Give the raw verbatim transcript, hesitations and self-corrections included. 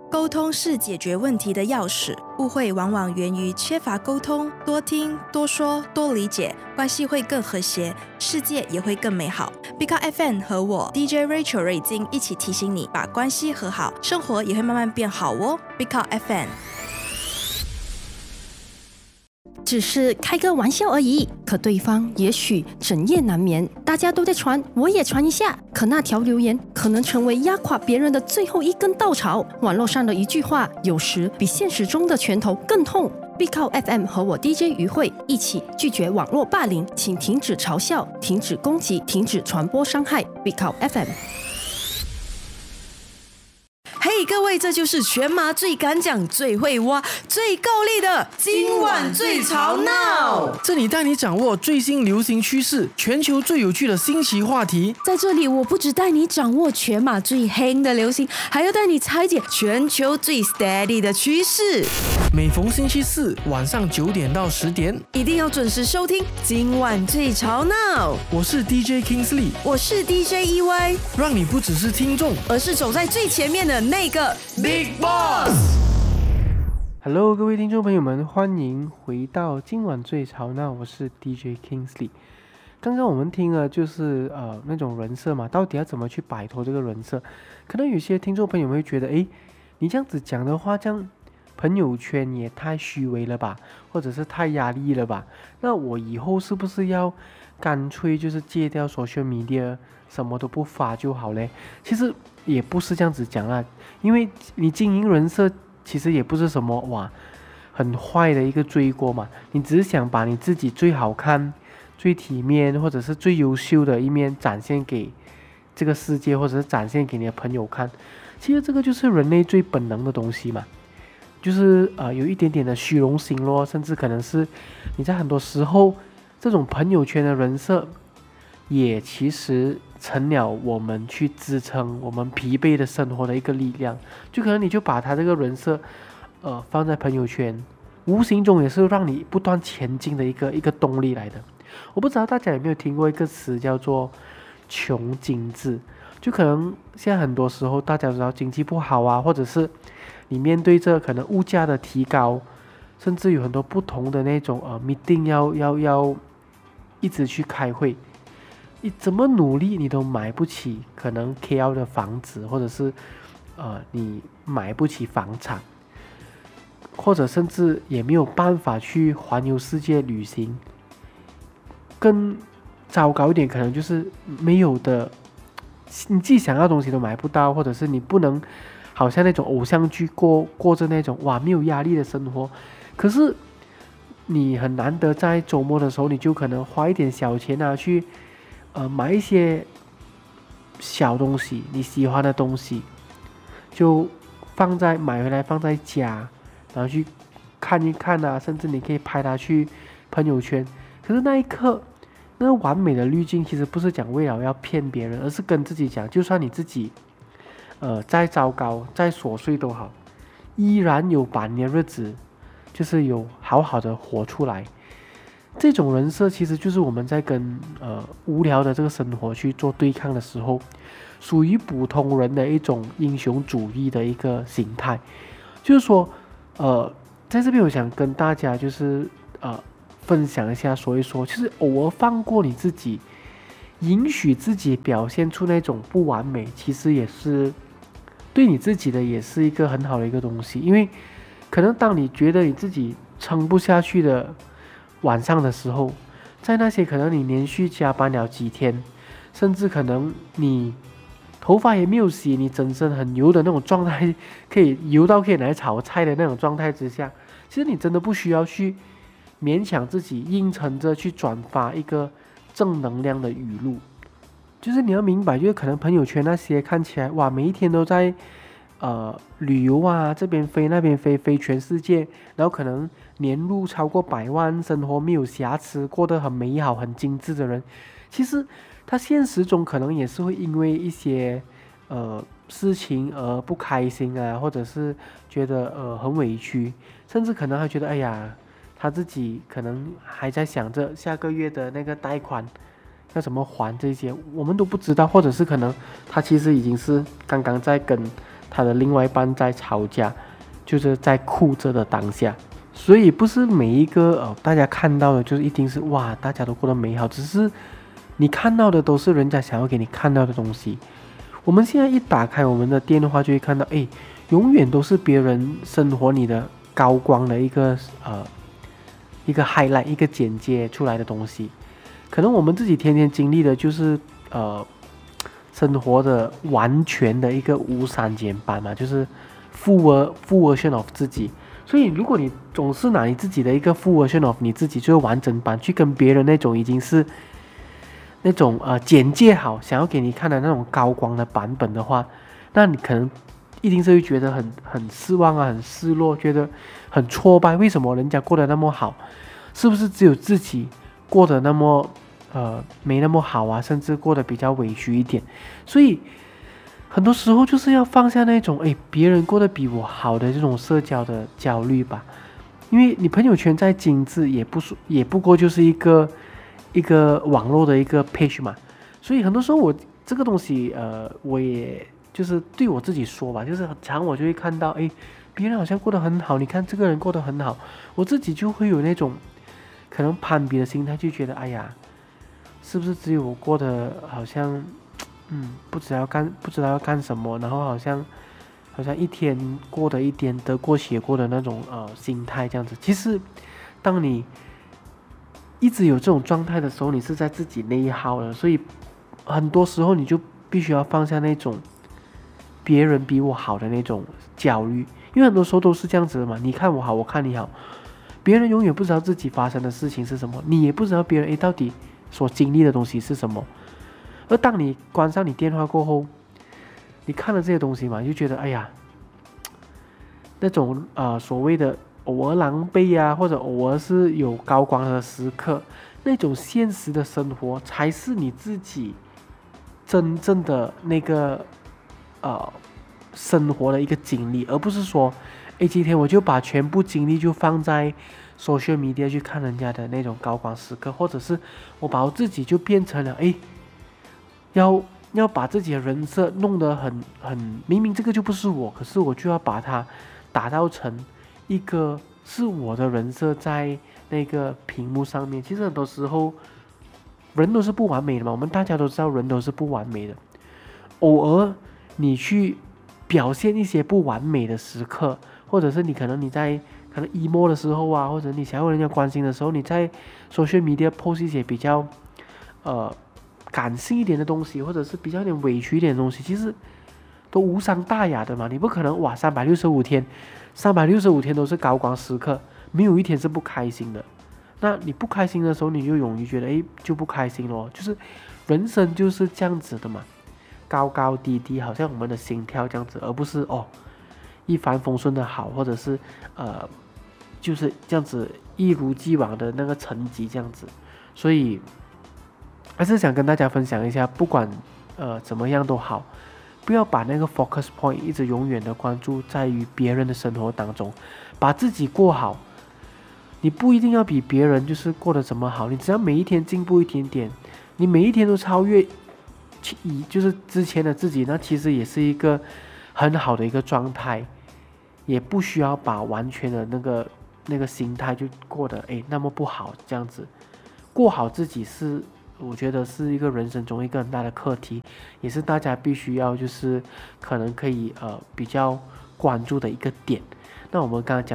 沟通是解决问题的钥匙，误会往往源于缺乏沟通。多听、多说、多理解，关系会更和谐，世界也会更美好。Big Up F M 和我 D J Rachel 瑞金一起提醒你，把关系和好，生活也会慢慢变好哦。Big Up F M。 只是开个玩笑而已，可对方也许整夜难眠。大家都在传，我也传一下。可那条留言可能成为压垮别人的最后一根稻草。网络上的一句话，有时比现实中的拳头更痛。必靠 F M 和我 D J 于慧一起拒绝网络霸凌，请停止嘲笑，停止攻击，停止传播伤害。必靠 F M。 嘿、hey, 各位，这就是全马最敢讲、最会挖、最够力的今晚最吵闹。 这里带你掌握最新流行趋势，全球最有趣的新奇话题。 在这里，我不只带你掌握全马最夯的流行，还要带你拆解全球最 steady 的趋势。 每逢星期四晚上九点到十点， 一定要准时收听今晚最吵闹。 我是 D J Kingsley， 我是 D J E Y， 让你不只是听众， 而是走在最前面的那个 Big Boss。Hello， 各位听众朋友们，欢迎回到今晚最吵闹，我是 D J Kingsley。刚刚我们听了就是呃那种人设嘛，到底要怎么去摆脱这个人设？可能有些听众朋友们会觉得，诶，你这样子讲的话，这样朋友圈也太虚伪了吧，或者是太压力了吧？那我以后是不是要干脆就是戒掉 social media， 什么都不发就好嘞？其实也不是这样子讲啦，因为你经营人设其实也不是什么哇很坏的一个罪过嘛，你只是想把你自己最好看、最体面或者是最优秀的一面展现给这个世界，或者是展现给你的朋友看。其实这个就是人类最本能的东西嘛，就是呃有一点点的虚荣心咯，甚至可能是你在很多时候这种朋友圈的人设也其实成了我们去支撑我们疲惫的生活的一个力量。就可能你就把他这个人设呃放在朋友圈，无形中也是让你不断前进的一个一个动力来的。我不知道大家有没有听过一个词叫做穷经济，就可能现在很多时候大家知道经济不好啊，或者是你面对着可能物价的提高，甚至有很多不同的那种呃 meeting 要要要一直去开会，你怎么努力你都买不起可能 K L 的房子，或者是呃你买不起房产，或者甚至也没有办法去环游世界旅行。更糟糕一点，可能就是没有的，你自己想要的东西都买不到，或者是你不能好像那种偶像剧过过着那种哇没有压力的生活。可是你很难得在周末的时候，你就可能花一点小钱啊，去呃买一些小东西，你喜欢的东西，就放在买回来放在家，然后去看一看啊，甚至你可以拍它去朋友圈。可是那一刻，那个完美的滤镜其实不是讲为了要骗别人，而是跟自己讲，就算你自己呃再糟糕再琐碎都好，依然有把你的日子就是有好好的活出来。这种人设其实就是我们在跟呃无聊的这个生活去做对抗的时候，属于普通人的一种英雄主义的一个形态。就是说呃在这边我想跟大家就是呃分享一下，说一说，就是偶尔放过你自己，允许自己表现出那种不完美，其实也是对你自己的也是一个很好的一个东西。因为可能当你觉得你自己撑不下去的晚上的时候，在那些可能你连续加班了几天，甚至可能你头发也没有洗，你整身很油的那种状态，可以油到可以来炒菜的那种状态之下，其实你真的不需要去勉强自己硬撑着去转发一个正能量的语录。就是你要明白，就是可能朋友圈那些看起来哇每一天都在呃旅游啊，这边飞那边飞，飞全世界，然后可能年入超过百万，生活没有瑕疵，过得很美好很精致的人，其实他现实中可能也是会因为一些呃事情而不开心啊，或者是觉得呃很委屈，甚至可能还觉得哎呀他自己可能还在想着下个月的那个贷款要怎么还，这些我们都不知道，或者是可能他其实已经是刚刚在跟他的另外一半在吵架，就是在哭着的当下。所以不是每一个呃大家看到的就是一定是哇大家都过得美好，只是你看到的都是人家想要给你看到的东西。我们现在一打开我们的电话就会看到，哎，永远都是别人生活里的高光的一个呃一个 highlight 一个简介出来的东西。可能我们自己天天经历的就是呃生活的完全的一个无删减版嘛，就是 full full version of 自己。所以如果你总是拿你自己的一个 full version of 你自己最完整版去跟别人那种已经是那种呃简介好想要给你看的那种高光的版本的话，那你可能一定是会觉得很很失望啊，很失落，觉得很挫败。为什么人家过得那么好，是不是只有自己过得那么呃没那么好啊，甚至过得比较委屈一点？所以很多时候就是要放下那种哎别人过得比我好的这种社交的焦虑吧。因为你朋友圈再精致也不也不过就是一个一个网络的一个 page 嘛，所以很多时候我这个东西呃我也就是对我自己说吧，就是常我就会看到哎别人好像过得很好，你看这个人过得很好，我自己就会有那种可能攀比的心态，就觉得哎呀是不是只有我过得好像嗯不知道要干不知道要干什么，然后好像好像一天过得一点得过且过的那种呃心态这样子。其实当你一直有这种状态的时候，你是在自己内耗了，所以很多时候你就必须要放下那种别人比我好的那种焦虑，因为很多时候都是这样子的嘛，你看我好我看你好，别人永远不知道自己发生的事情是什么，你也不知道别人诶到底所经历的东西是什么。而当你关上你电话过后，你看了这些东西嘛，就觉得哎呀那种呃所谓的偶尔狼狈啊，或者偶尔是有高光的时刻，那种现实的生活才是你自己真正的那个呃生活的一个经历，而不是说诶今天我就把全部精力就放在 social media 去看人家的那种高光时刻，或者是我把我自己就变成了诶要要把自己的人设弄得很很明明这个就不是我，可是我就要把它打造成一个是我的人设在那个屏幕上面。其实很多时候人都是不完美的嘛，我们大家都知道人都是不完美的，偶尔你去表现一些不完美的时刻，或者是你可能你在可能 emo 的时候啊，或者你想要人家关心的时候，你在 social media post 一些比较呃感性一点的东西，或者是比较有点委屈一点的东西，其实都无伤大雅的嘛。你不可能哇三百六十五天三百六十五天都是高光时刻，没有一天是不开心的。那你不开心的时候，你就容易觉得诶就不开心咯，就是人生就是这样子的嘛，高高低低，好像我们的心跳这样子，而不是哦一帆风顺的好，或者是呃就是这样子一如既往的那个成绩这样子。所以还是想跟大家分享一下，不管呃怎么样都好，不要把那个 focus point 一直永远的关注在于别人的生活当中，把自己过好。你不一定要比别人就是过得怎么好，你只要每一天进步一点点，你每一天都超越就是之前的自己，那其实也是一个很好的一个状态，也不需要把完全的那个那个心态就过得诶那么不好。这样子过好自己是我觉得是一个人生中一个很大的课题，也是大家必须要就是可能可以呃比较关注的一个点。那我们刚刚讲